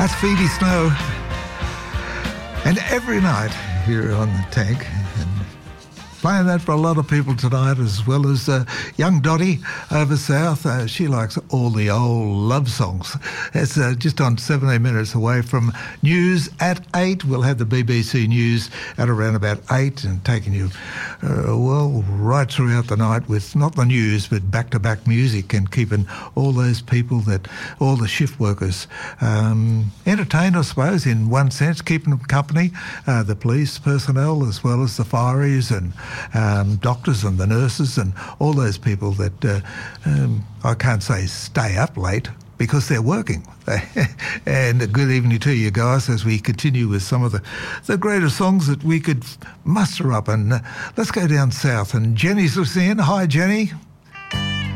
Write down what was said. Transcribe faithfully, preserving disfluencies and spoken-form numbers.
That's Phoebe Snow. And every night here on the Tank, and playing that for a lot of people tonight, as well as uh, young Dottie over south. Uh, she likes all the old love songs. It's uh, just on seventeen minutes away from news at eight. We'll have the B B C News at around about eight and taking you, uh, well, right throughout the night with not the news, but back-to-back music and keeping all those people that, all the shift workers um, entertained, I suppose, in one sense, keeping them company, uh, the police personnel as well as the fireys and Um, doctors and the nurses and all those people that uh, um, I can't say stay up late because they're working. And a good evening to you guys as we continue with some of the, the greater songs that we could muster up. And uh, let's go down south. And Jenny's listening in. Hi, Jenny.